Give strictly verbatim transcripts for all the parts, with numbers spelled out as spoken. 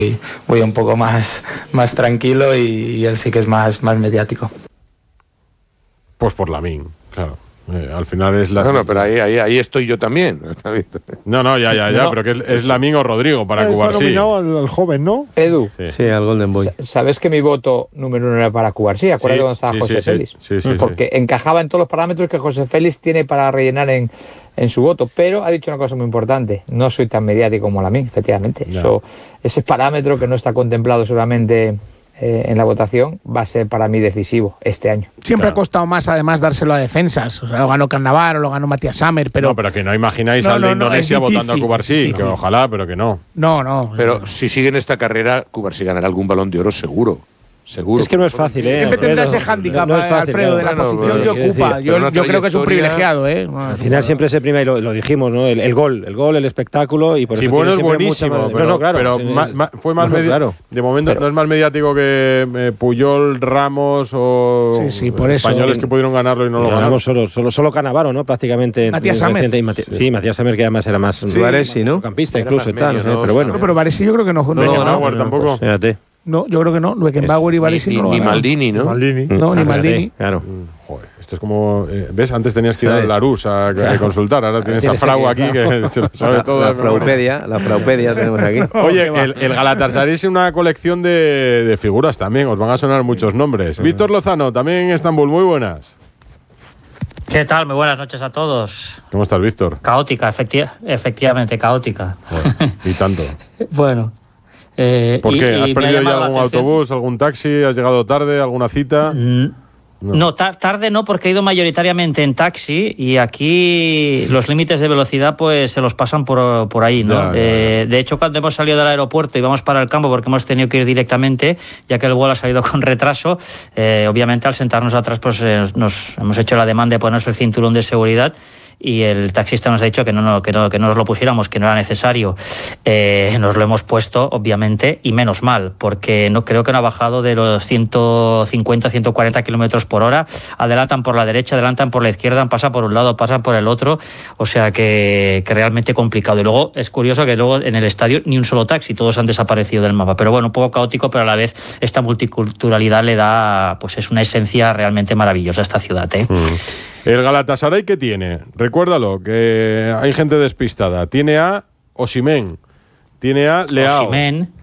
voy un poco más, más tranquilo y, y él sí que es más, más mediático. Pues por Lamine, claro. Eh, al final es la... No, no, pero ahí, ahí, ahí estoy yo también. No, no, ya, ya, ya, no, pero que es, es Lamine o Rodrigo para Cubarsí. Está nominado al, al joven, ¿no? Edu. Sí. Sí, al Golden Boy. ¿Sabes que mi voto número uno era para Cubarsí? Acuérdate Sí, cuando estaba sí, José sí, Félix. sí, sí, Porque sí. encajaba en todos los parámetros que José Félix tiene para rellenar en, en su voto. Pero ha dicho una cosa muy importante. No soy tan mediático como Lamine, efectivamente. No. Eso, ese parámetro que no está contemplado solamente eh, en la votación va a ser para mí decisivo este año. Siempre Claro. ha costado más, además, dárselo a defensas. O sea, lo ganó Cannavaro, lo ganó Matías Sammer, pero... No, pero que no imagináis No, al no, de no, Indonesia es difícil, votando a Cubarsí, es que difícil. ojalá, pero que no. No, no. Pero si sigue en esta carrera, Cubarsí ganará algún Balón de Oro seguro. Seguro. Es que no es fácil, ¿eh? Siempre tendrá ese Alfredo. hándicap, No es fácil, Alfredo, de la claro. posición Bueno, que quiero ocupa. decir, Yo, pero una yo creo que es un trayectoria- privilegiado, ¿eh? Al final siempre se prima, y lo, lo dijimos, ¿no? El, el gol, el gol, el espectáculo y por Sí, eso bueno, es tiene siempre buenísimo, mucha más- pero, no, no, claro, pero sí, ma- ma- fue más no, medi- claro. de momento no es más mediático que eh, Puyol, Ramos o Sí, sí, por eso. españoles que pudieron ganarlo y no lo Ganamos ganaron. solo, solo, solo Cannavaro, ¿no? Prácticamente. Matías en- Sammer. reciente, y Mati- sí, Matías Sammer, que además era más. Sí, Varesi, ¿no? Campista Era incluso más y tal, medio, no sé, ¿no? pero bueno. No, pero Varesi yo creo que no. No, No, no, no, no, Bauer tampoco. Fíjate. no, yo creo que no. Beckenbauer y Varesi Ni, no lo ni, ni ganaron. Maldini, ¿no? Maldini. No, ni Ah, Maldini. fíjate, Claro. Joder, esto es como... eh, ¿Ves? Antes tenías que ir a ¿Sabes? la Larus a, a Claro. consultar. Ahora tienes a Tienes Frau aquí, aquí que se lo sabe todo. La fraupedia, la fraupedia tenemos aquí. Oye, el, el Galatasaray es una colección de, de figuras también. Os van a sonar muchos nombres. Víctor Lozano, también en Estambul. Muy buenas. ¿Qué tal? Muy buenas noches a todos. ¿Cómo estás, Víctor? Caótica, efecti- efectivamente, caótica. Joder, y tanto. Bueno. Eh, ¿Por y- qué? y ¿Has me ha perdido ya llamado la algún atención- autobús, algún taxi? ¿Has llegado tarde? ¿Alguna cita? Mm, No. No, tar- tarde no, porque he ido mayoritariamente en taxi y aquí los límites de velocidad pues se los pasan por, por ahí, ¿no? Ya, ya, ya. Eh, de hecho, cuando hemos salido del aeropuerto y vamos para el campo, porque hemos tenido que ir directamente, ya que el vuelo ha salido con retraso, eh, obviamente al sentarnos atrás pues eh, nos hemos hecho la demanda de ponernos el cinturón de seguridad y el taxista nos ha dicho que no, no, que no, que no nos lo pusiéramos, que no era necesario. Eh, nos lo hemos puesto, obviamente, y menos mal, porque no creo que no ha bajado de los ciento cincuenta, ciento cuarenta kilómetros por hora. Adelantan por la derecha, adelantan por la izquierda, pasan por un lado, pasan por el otro. O sea que, que realmente complicado. Y luego es curioso que luego en el estadio ni un solo taxi, todos han desaparecido del mapa. Pero bueno, un poco caótico, pero a la vez esta multiculturalidad le da, pues es una esencia realmente maravillosa a esta ciudad, ¿eh? Mm. ¿El Galatasaray qué tiene? Recuérdalo, que hay gente despistada. Tiene a Osimhen, tiene a Leao. Osimhen,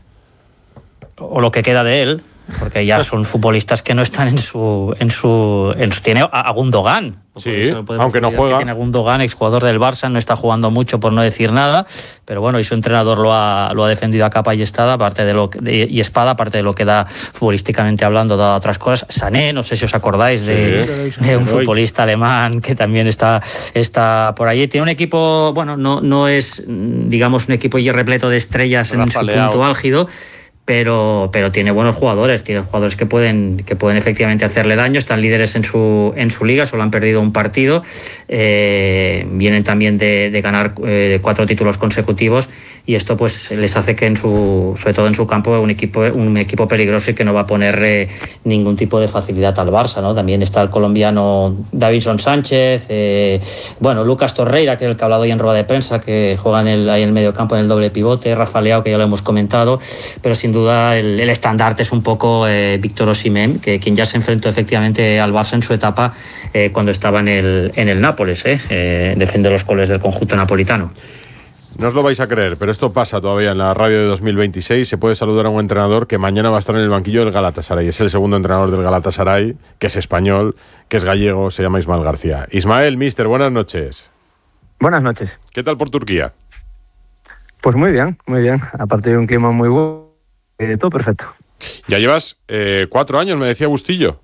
o lo que queda de él, porque ya son futbolistas que no están en su... En su, en su tiene a, a Gundogan. Sí, Eso podemos aunque no decir que juega. Tiene a Gundogan, exjugador del Barça, no está jugando mucho por no decir nada, pero bueno, y su entrenador lo ha, lo ha defendido a capa y espada, aparte de lo que- de, y espada, aparte de lo que da futbolísticamente hablando, da otras cosas. Sané, no sé si os acordáis de, Sí. de un futbolista alemán que también está, está por allí. Tiene un equipo, bueno, no, no es, digamos, un equipo ya repleto de estrellas en Rafa su Leao. punto álgido, pero, pero tiene buenos jugadores, tiene jugadores que pueden, que pueden efectivamente hacerle daño, están líderes en su, en su liga, solo han perdido un partido, eh, vienen también de, de ganar eh, cuatro títulos consecutivos y esto pues les hace que en su, sobre todo en su campo, un equipo, un equipo peligroso y que no va a poner eh, ningún tipo de facilidad al Barça, ¿no? También está el colombiano Davinson Sánchez, eh, bueno, Lucas Torreira, que es el que ha hablado hoy en rueda de prensa, que juega en el, ahí en el medio campo en el doble pivote, Rafa Leao, que ya lo hemos comentado, pero sin duda el, el estandarte es un poco eh, Víctor Osimhen, que quien ya se enfrentó efectivamente al Barça en su etapa eh, cuando estaba en el, en el Nápoles, eh, eh, defiende los goles del conjunto napolitano. No os lo vais a creer, pero esto pasa todavía en la radio de dos mil veintiséis. Se puede saludar a un entrenador que mañana va a estar en el banquillo del Galatasaray. Es el segundo entrenador del Galatasaray, que es español, que es gallego, se llama Ismael García. Ismael, mister, buenas noches. Buenas noches. ¿Qué tal por Turquía? Pues muy bien, muy bien. Aparte de un clima muy bueno, eh, todo perfecto. Ya llevas eh, cuatro años, me decía Bustillo.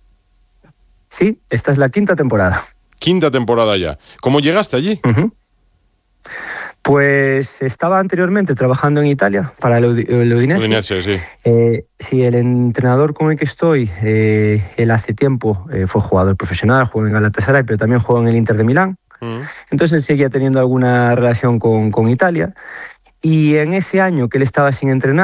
Sí, esta es la quinta temporada. Quinta temporada ya. ¿Cómo llegaste allí? Uh-huh. Pues estaba anteriormente trabajando en Italia para el, Udi- el Udinese. Udinese, sí. Eh, sí, el entrenador con el que estoy, eh, él hace tiempo eh, fue jugador profesional, jugó en Galatasaray, pero también jugó en el Inter de Milán. Mm. Entonces él seguía teniendo alguna relación con, con Italia. Y en ese año que él estaba sin entrenar,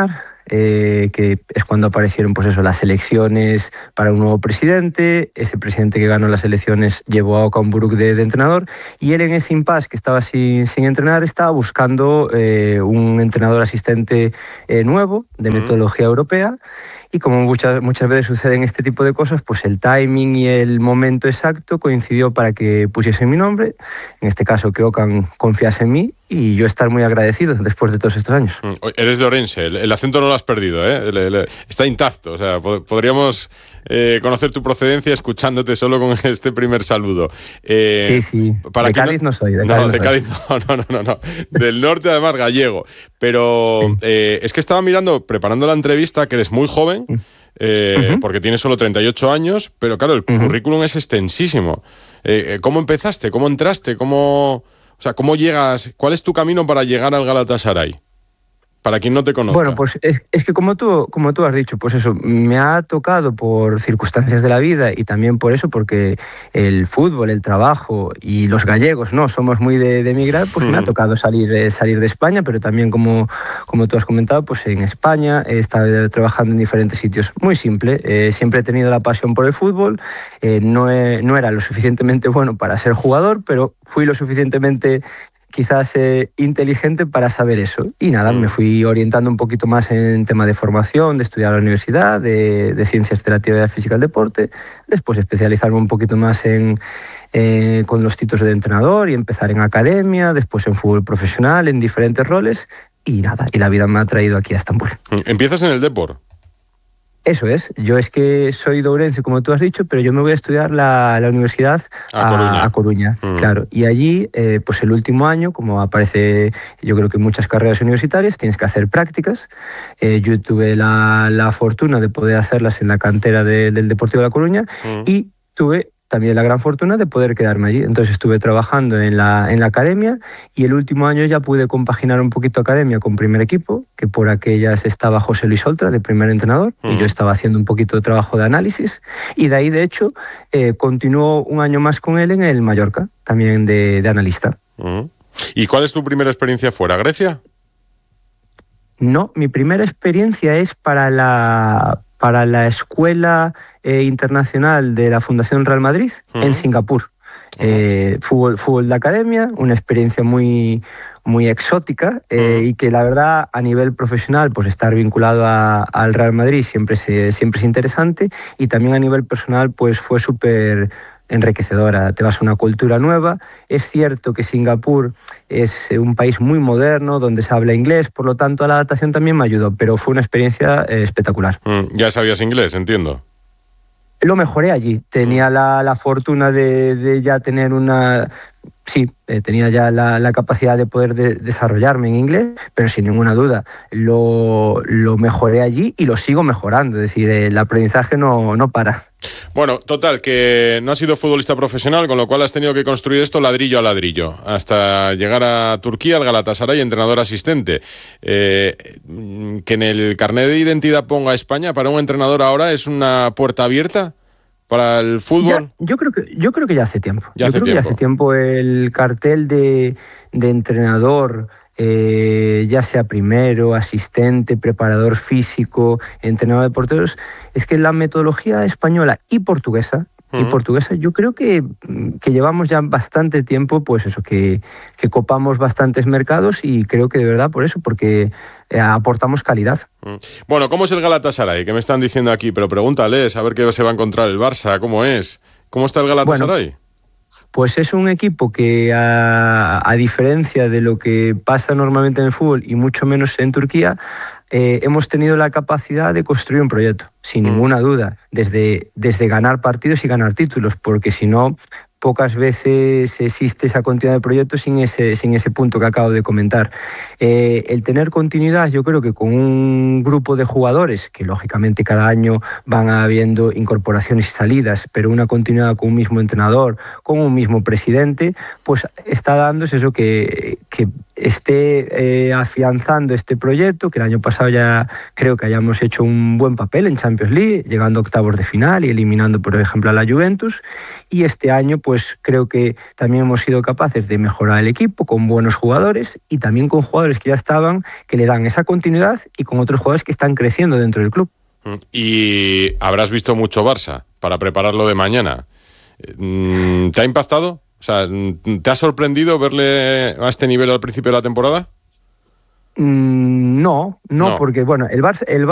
eh, que es cuando aparecieron pues eso, las elecciones para un nuevo presidente. Ese presidente que ganó las elecciones llevó a Okan Buruk de, de entrenador, y él en ese impasse que estaba sin, sin entrenar estaba buscando eh, un entrenador asistente eh, nuevo de metodología europea. Y como muchas, muchas veces suceden este tipo de cosas, pues el timing y el momento exacto coincidió para que pusiese mi nombre, en este caso que Okan confiase en mí, y yo estar muy agradecido después de todos estos años. Eres de Orense, el, el acento no lo has perdido, ¿eh? Le, le, está intacto, o sea, pod- podríamos eh, conocer tu procedencia escuchándote solo con este primer saludo. Eh, sí, sí, para de Cádiz no, no soy. De no, Cádiz no de soy. Cádiz no, no, no, no, no. Del norte además gallego, pero sí. eh, es que estaba mirando, preparando la entrevista, que eres muy joven, eh, uh-huh. porque tienes solo treinta y ocho años, pero claro, el uh-huh. currículum es extensísimo. Eh, ¿Cómo empezaste? ¿Cómo entraste? ¿Cómo...? O sea, ¿cómo llegas? ¿Cuál es tu camino para llegar al Galatasaray? Para quien no te conozca. Bueno, pues es, es que como tú, como tú has dicho, pues eso, me ha tocado por circunstancias de la vida y también por eso, porque el fútbol, el trabajo y los gallegos, ¿no? Somos muy de, de emigrar, pues mm. me ha tocado salir, eh, salir de España, pero también como, como tú has comentado, pues en España he estado trabajando en diferentes sitios. Muy simple, eh, siempre he tenido la pasión por el fútbol, eh, no, he, no era lo suficientemente bueno para ser jugador, pero fui lo suficientemente... quizás eh, inteligente para saber eso. Y nada, mm. me fui orientando un poquito más en tema de formación, de estudiar a la universidad, de, de ciencias de la actividad física del deporte, después especializarme un poquito más en, eh, con los títulos de entrenador y empezar en academia, después en fútbol profesional, en diferentes roles, y nada, y la vida me ha traído aquí a Estambul. ¿Empiezas en el Depor? Eso es, yo es que soy de Ourense, como tú has dicho, pero yo me voy a estudiar la, la universidad a Coruña, a, a Coruña mm. claro, y allí, eh, pues el último año, como aparece, yo creo que en muchas carreras universitarias, tienes que hacer prácticas. Eh, yo tuve la, la fortuna de poder hacerlas en la cantera de, del Deportivo de La Coruña mm. y tuve también la gran fortuna de poder quedarme allí. Entonces estuve trabajando en la, en la academia y el último año ya pude compaginar un poquito academia con primer equipo, que por aquellas estaba José Luis Oltra, de primer entrenador, uh-huh. y yo estaba haciendo un poquito de trabajo de análisis, y de ahí, de hecho, eh, continuó un año más con él en el Mallorca, también de, de analista. Uh-huh. ¿Y cuál es tu primera experiencia fuera? ¿Grecia? No, mi primera experiencia es para la... para la Escuela eh, Internacional de la Fundación Real Madrid uh-huh. en Singapur. Eh, fútbol, fútbol de academia, una experiencia muy, muy exótica eh, uh-huh. y que la verdad a nivel profesional pues estar vinculado a, al Real Madrid siempre, se, siempre es interesante, y también a nivel personal pues fue súper enriquecedora. Te vas a una cultura nueva. Es cierto que Singapur es un país muy moderno donde se habla inglés, por lo tanto la adaptación también me ayudó, pero fue una experiencia eh, espectacular. Mm, ya sabías inglés, entiendo. Lo mejoré allí. Tenía mm. la, la fortuna de, de ya tener una... Sí, eh, tenía ya la, la capacidad de poder de, desarrollarme en inglés, pero sin ninguna duda lo, lo mejoré allí y lo sigo mejorando. Es decir, el aprendizaje no, no para. Bueno, total, que no has sido futbolista profesional, con lo cual has tenido que construir esto ladrillo a ladrillo, hasta llegar a Turquía, al Galatasaray, entrenador asistente. Eh, que en el carnet de identidad ponga España, para un entrenador ahora, ¿es una puerta abierta para el fútbol? Ya, yo, creo que, yo creo que ya hace tiempo. Ya yo hace creo tiempo. que ya hace tiempo el cartel de, de entrenador... Eh, ya sea primero, asistente, preparador físico, entrenador de porteros, es que la metodología española y portuguesa, uh-huh. y portuguesa yo creo que, que llevamos ya bastante tiempo, pues eso, que, que copamos bastantes mercados, y creo que de verdad por eso, porque eh, aportamos calidad. Uh-huh. Bueno, ¿cómo es el Galatasaray? Que me están diciendo aquí, pero pregúntales, a ver qué se va a encontrar el Barça, ¿cómo es? ¿Cómo está el Galatasaray? Bueno, pues es un equipo que, a, a diferencia de lo que pasa normalmente en el fútbol y mucho menos en Turquía, eh, hemos tenido la capacidad de construir un proyecto, sin ninguna duda, desde, desde ganar partidos y ganar títulos, porque si no, pocas veces existe esa continuidad de proyectos sin ese, sin ese punto que acabo de comentar. Eh, el tener continuidad, yo creo que con un grupo de jugadores, que lógicamente cada año van habiendo incorporaciones y salidas, pero una continuidad con un mismo entrenador, con un mismo presidente, pues está dándose eso, que, que esté eh, afianzando este proyecto, que el año pasado ya creo que hayamos hecho un buen papel en Champions League, llegando a octavos de final y eliminando, por ejemplo, a la Juventus, y este año pues pues creo que también hemos sido capaces de mejorar el equipo con buenos jugadores y también con jugadores que ya estaban, que le dan esa continuidad, y con otros jugadores que están creciendo dentro del club. Y habrás visto mucho Barça para prepararlo de mañana. ¿Te ha impactado? O sea, ¿te ha sorprendido verle a este nivel al principio de la temporada? Mm, no, no, No. porque bueno, el Barça, el